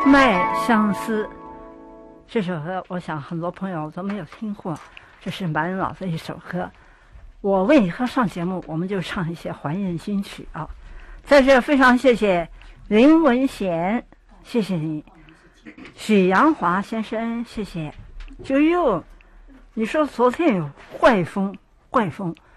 麦相思》这首歌，我想很多朋友都没有听过，这是蛮老的一首歌。我为你喝上节目，我们就唱一些怀念金曲啊。在这非常谢谢林文贤，谢谢你；许阳华先生，谢谢。就又你说昨天有怪风，